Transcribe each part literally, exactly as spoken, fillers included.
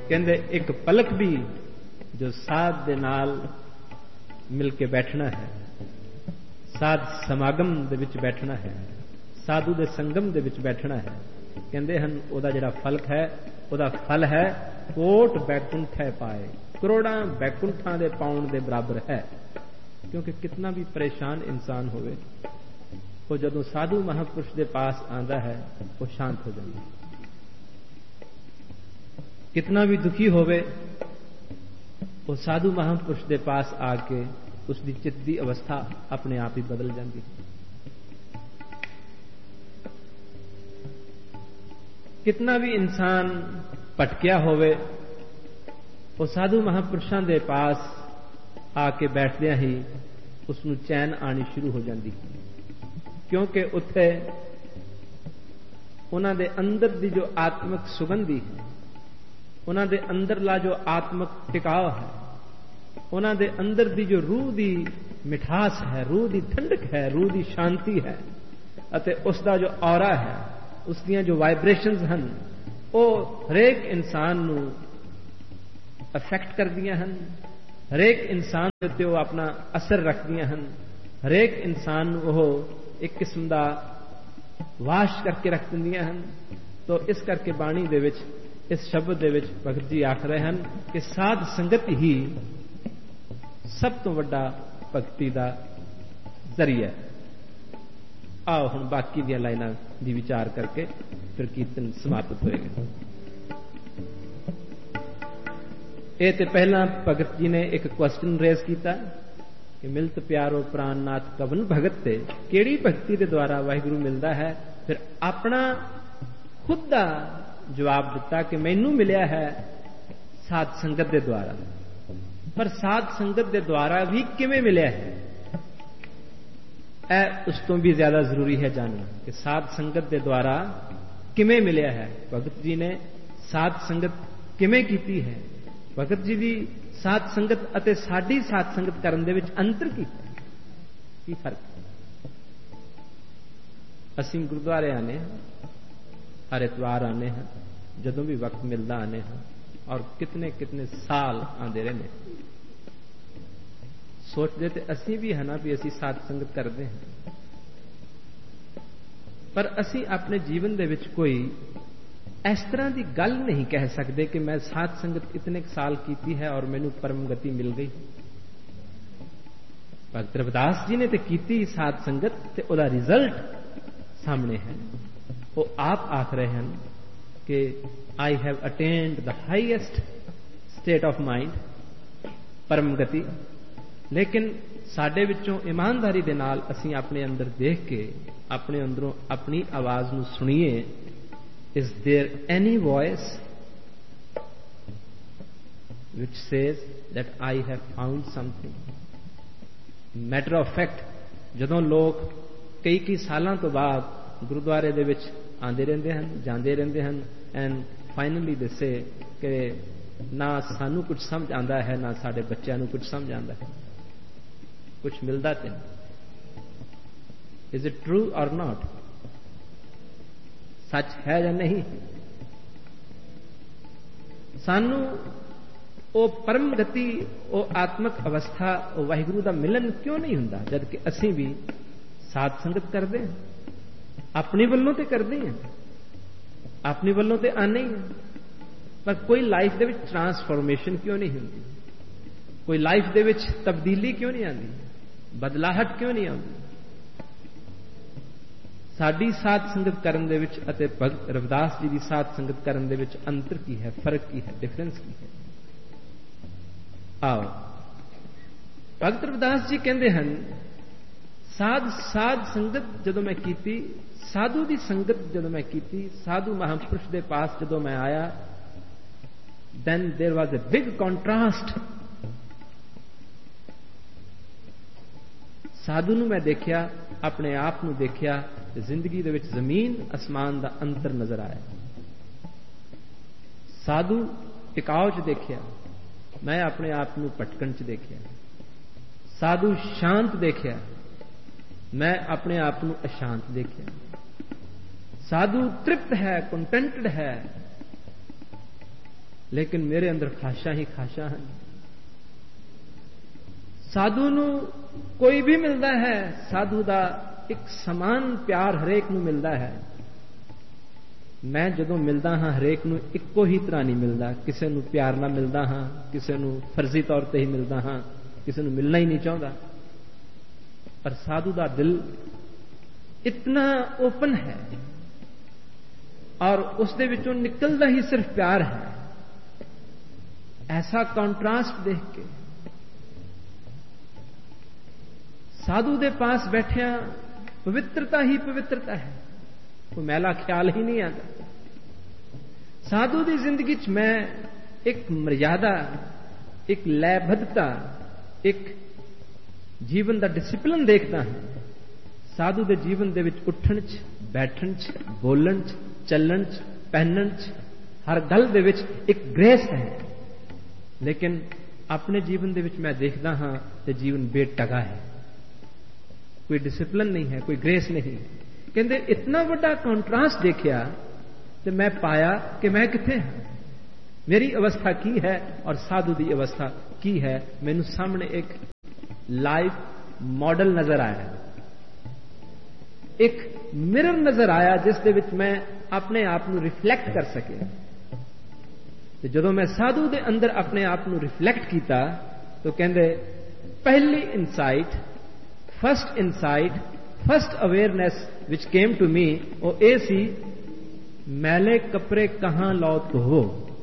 कहते एक पलक भी जो साध दे नाल मिल के बैठना है, साध समागम दे विच बैठना है, साधु दे संगम दे विच बैठना है, कहते हैं ओदा जिहड़ा फलक है, ओदा फल है कोट बैकुंठ है पाए, करोड़ा बैकुंठां दे पाउण दे बराबर है। क्योंकि कितना भी परेशान इंसान होवे, वो जदों साधु महापुरुष दे पास आंदा है वो शांत हो जाता है। कितना भी दुखी होवे, वो साधु महापुरुष दे पास आके उसकी चित्त की अवस्था अपने आप ही बदल जाती है। कितना भी इंसान भटकिया होवे, वो साधु महापुरुषों के पास आके बैठदे ही उसनू चैन आनी शुरू हो जाती है। क्योंकि उत्थे उन्हां दे अंदर दी जो आत्मिक सुगंधी है, उन्हां दे अंदरला जो आत्मिक टिकाव है, उन्हां दे अंदर दी जो रूह दी मिठास है, रूह दी ठंडक है, रूह दी शांति है, अते उसका जो ऑरा है, उसदियां जो वाइब्रेशंस हैं, वो हरेक इंसान नू अफेक्ट करदियां हन, हरेक इंसान दे उत्ते वो अपना असर रखदियां हन, हरेक इंसान नू वो एक किस्म का वाश करके रख दिंदियां हन। तो इस करके बाणी दे विच, इस शब्द दे विच भगत जी आख रहे हैं कि साध संगत ही सब तो वड्डा भगती का जरिया। आओ हुण बाकी दी लाइनां दी विचार करके फिर कीर्तन समाप्त होएगा। ये तो पहला भगत जी ने एक क्वेश्चन रेज किया कि मिलत प्यारो प्राणनाथ कवन भगत ते, केड़ी भक्ति के द्वारा वाहिगुरु मिलता है। फिर अपना खुद का जवाब दिता कि मैनू मिलिया है साध संगत के द्वारा। पर साध संगत के द्वारा भी किवें मिलिया है, ए उस तो भी ज्यादा जरूरी है जानना कि साध संगत के द्वारा किवें मिलिया है। भगत जी ने साध संगत किवें कीती है, भगत जी की साध संगत अते साडी साध संगत करन दे विच अंतर की की फर्क। असीं गुरुद्वारे आने हैं, हर एतवार आने हैं, जदों भी वक्त मिलता आने हैं, और कितने कितने साल आते रहने। सोचते तो असीं भी है ना भी असीं साध संगत करते हैं, पर असीं अपने जीवन दे विच कोई इस तरह की गल नहीं कह सकते कि मैं साध संगत इतने साल की है और मैनू परम गति मिल गई। भगत रविदास जी ने तो की साध संगत ते उहदा रिजल्ट सामने है। वो आप आख रहे हैं कि I have attend the highest state of mind, परम गति। लेकिन साडे विचों ईमानदारी दे नाल असीं अपने अंदर देख के अपने अंदरों अपनी आवाज नूं सुणीए। Is there any voice which says that I have found something? Matter of fact, जदों लोग कई कई सालों तो बाद गुरुद्वारे दे विच आंदे रहंदे हन, जांदे रहंदे हन, एंड फाइनली दे से कि ना सानू कुछ समझ आंदा है, ना साडे बच्चों नूं कुछ समझ आंदा है, कुछ मिलदा ते नहीं। Is it true or not? सच है या नहीं? सानू वो परम गति, वो आत्मक अवस्था, वो वाहिगुरु का मिलन क्यों नहीं हुंदा, जबकि असीं भी साध संगत करते हैं, अपनी वल्लों ते करते हैं, अपनी वल्लों ते आने ही हैं, पर कोई लाइफ दे विच ट्रांसफॉर्मेशन क्यों नहीं हुंदी, कोई लाइफ दे विच तब्दीली क्यों नहीं आती, बदलाहट क्यों नहीं आती। साडी साध संगत करन दे विच अते भगत रविदास जी की साध संगत करन दे विच अंतर की है, फर्क की है, डिफरेंस की है। आओ भगत रविदास जी कहते हैं साध साध संगत जदों मैं कीती, साधु की संगत जदों मैं कीती, साधु महापुरुष के पास जदों मैं आया, then there was a big contrast। साधु नूं मैं देखिया, अपने आप नूं देखिया, जिंदगी दे विच जमीन आसमान का अंतर नजर आया। साधु टिकाव च देखिया, मैं अपने आप नूं भटकण च देखिया। साधु शांत देखिया, मैं अपने आप नूं अशांत देखिया। साधु तृप्त है, कंटेंटेड है, लेकिन मेरे अंदर खाशा ही खाशा है। साधु ਨੂੰ कोई भी मिलता है, साधु का एक समान प्यार हरेक ਨੂੰ मिलता है। मैं जदों मिलता हाँ हरेक ਨੂੰ ਇੱਕੋ ही तरह नहीं मिलता, किसी ਨੂੰ प्यार ना मिलता हाँ, किसी ਨੂੰ फर्जी तौर पर ही मिलता हाँ, किसी ਨੂੰ मिलना ही नहीं चाहता। पर साधु का दिल इतना ओपन है और उसके विचों निकलता ही सिर्फ प्यार है। ऐसा कॉन्ट्रास्ट देख के साधु के पास बैठिया पवित्रता ही पवित्रता है, कोई मैला ख्याल ही नहीं आता। साधु की जिंदगी च मैं एक मर्यादा, एक लयबद्धता, एक जीवन का डिसिपलिन देखता हूं। साधु के जीवन दे विच उठण च, बैठण च, बोलण च, चलण च, पहनण च, हर गल दे विच एक ग्रेस है। लेकिन अपने जीवन दे विच मैं देखता हाँ तो जीवन बेटगा है, कोई डिसिपलिन नहीं है, कोई ग्रेस नहीं है। कहते इतना बड़ा कॉन्ट्रास्ट देखिया तो मैं पाया कि मैं किथे हाँ, मेरी अवस्था की है और साधु की अवस्था की है। मैनू सामने एक लाइव मॉडल नजर आया, एक मिरर नजर आया जिस दे विच मैं अपने आप को रिफ्लैक्ट कर सके। तो जदों मैं साधु के अंदर अपने आप को रिफ्लैक्ट किया तो कहते पहली insight, first insight, first awareness which came to me वो ये सी, मैले कपड़े कहां लो तो हो।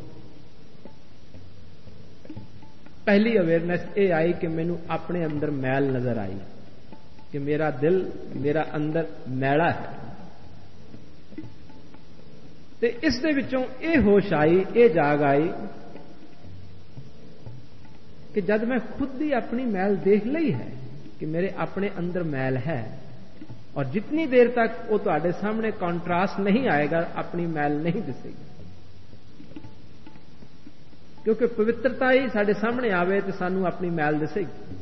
पहली अवेयरनेस ये आई कि मैनू अपने अंदर मैल नजर आई, कि मेरा दिल, मेरा अंदर मैला है। ते इस दे विचों ये होश आई, ये जाग आई कि जब मैं खुद ही अपनी मैल देख ली है कि मेरे अपने अंदर मैल है, और जितनी देर तक वो तुहाडे सामने कॉन्ट्रास्ट नहीं आएगा अपनी मैल नहीं दिसेगी। क्योंकि पवित्रता ही साडे सामने आवे तो सानू अपनी मैल दिसेगी।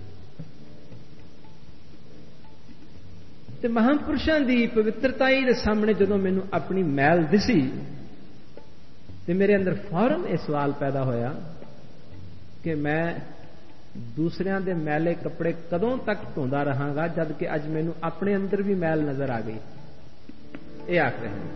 ते महापुरुषों की पवित्रता ही दे सामने जदों मैनू अपनी मैल दिसी तो मेरे अंदर फौरन यह सवाल पैदा होया कि मैं दूसरियां दे मैले कपड़े कदों तक धोंदा रहांगा जबकि अज मैनू अपने अंदर भी मैल नजर आ गई। ये आख रहे हैं।